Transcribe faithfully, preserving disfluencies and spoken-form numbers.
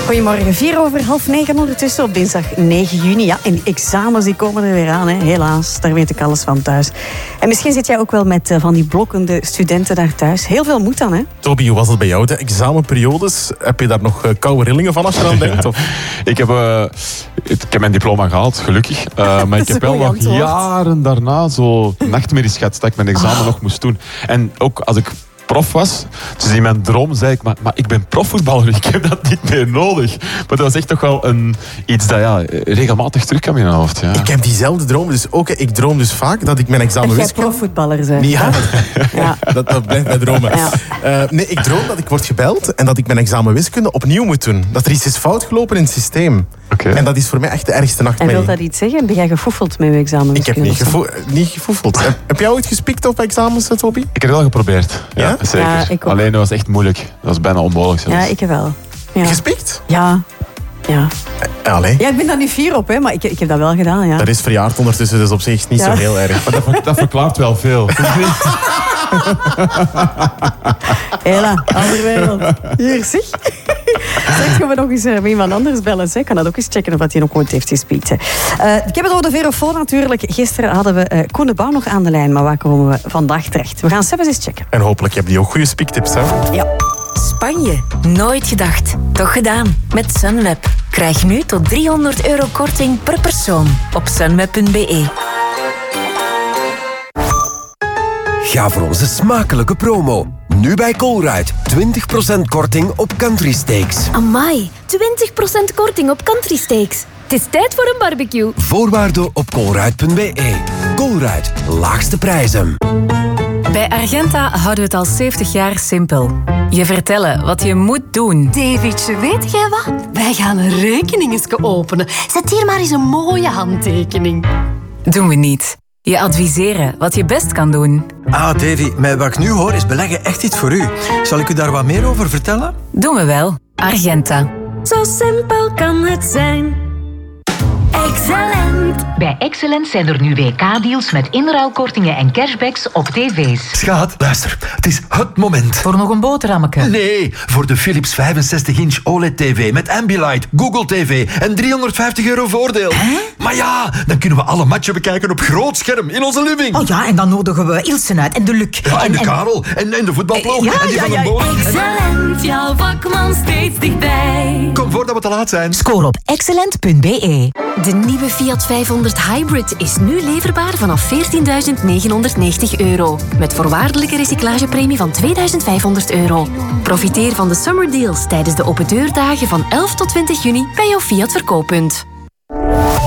Goedemorgen, vier over half negen ondertussen op dinsdag negen juni. Ja, en examens die komen er weer aan, hè. Helaas. Daar weet ik alles van thuis. En misschien zit jij ook wel met uh, van die blokkende studenten daar thuis. Heel veel moet dan, hè? Toby, hoe was het bij jou, de examenperiodes? Heb je daar nog uh, koude rillingen van als je aan denkt? Of? Ik heb, uh, ik heb mijn diploma gehaald, gelukkig. Uh, maar ik heb wel nog antwoord. jaren daarna zo nachtmerries gehad dat ik mijn examen oh. nog moest doen. En ook als ik prof was, dus in mijn droom zei ik, maar, maar ik ben profvoetballer, ik heb dat niet meer nodig. Maar dat was echt toch wel een, iets dat ja, regelmatig terugkwam in mijn hoofd. Ja. Ik heb diezelfde droom, dus ook, ik droom dus vaak dat ik mijn examen wiskunde... Dat jij profvoetballer bent. Ja, ja. Dat, dat blijft bij dromen. Ja. Uh, nee, ik droom dat ik word gebeld en dat ik mijn examen wiskunde opnieuw moet doen. Dat er iets is fout gelopen in het systeem. Okay. En dat is voor mij echt de ergste nachtmerrie. En wil dat iets zeggen? Ben jij gefoefeld met je examen? Ik heb niet, gefo- niet gefoefeld. heb, heb jij ooit gespikt op examens, Toby? Ik heb het wel geprobeerd. Ja, ja? Zeker. Ja, ik Alleen dat was echt moeilijk. Dat was bijna onmogelijk zelfs. Ja, ik heb wel. Ja. Gespikt? Ja. Ja. Uh, allee. Ja, ik ben daar niet fier op, hè, maar ik, ik heb dat wel gedaan. Ja. Dat is verjaard ondertussen, dus op zich niet ja. zo heel erg. Maar dat, dat verklaart wel veel. Hela, andere wereld. Hier, zeg. Straks gaan we nog eens uh, met iemand anders bellen. Ik kan dat ook eens checken of hij nog ooit heeft gespiekt. Uh, ik heb het over de Verofoon natuurlijk. Gisteren hadden we uh, Koen de Bouw nog aan de lijn, maar waar komen we vandaag terecht? We gaan zelfs eens checken. En hopelijk heb je ook goede spiektips, hè? Ja. Spanje. Nooit gedacht. Toch gedaan. Met Sunweb. Krijg nu tot driehonderd euro korting per persoon op sunweb punt b e. Ga voor onze smakelijke promo. Nu bij Colruyt. twintig procent korting op country steaks. Amai, twintig procent korting op country steaks. Het is tijd voor een barbecue. Voorwaarden op colruyt punt b e. Colruyt. Laagste prijzen. Bij Argenta houden we het al zeventig jaar simpel. Je vertellen wat je moet doen. Davidje, weet jij wat? Wij gaan een rekening openen. Zet hier maar eens een mooie handtekening. Doen we niet. Je adviseren wat je best kan doen. Ah, Davy, met wat ik nu hoor is beleggen echt iets voor u. Zal ik u daar wat meer over vertellen? Doen we wel. Argenta. Zo simpel kan het zijn. Excellent. Bij Excellent zijn er nu W K-deals met inruilkortingen en cashbacks op tv's. Schaat, luister. Het is het moment. Voor nog een boterhammeke? Nee, voor de Philips vijfenzestig inch O L E D-tv met Ambilight, Google T V en driehonderdvijftig euro voordeel. Hè? Maar ja, dan kunnen we alle matchen bekijken op groot scherm in onze living. Oh ja, en dan nodigen we Ilsen uit en de Luc. Ja, en, en de Karel en, en de voetbalploeg. Ja, en die ja, van ja, de Boon. Excellent, jouw vakman steeds dichtbij. Kom voordat we te laat zijn. Score op excellent punt b e. De nieuwe Fiat vijfhonderd Hybrid is nu leverbaar vanaf veertienduizend negenhonderdnegentig euro. Met voorwaardelijke recyclagepremie van tweeduizend vijfhonderd euro. Profiteer van de summer deals tijdens de open deurdagen van elf tot twintig juni bij jouw Fiat verkooppunt.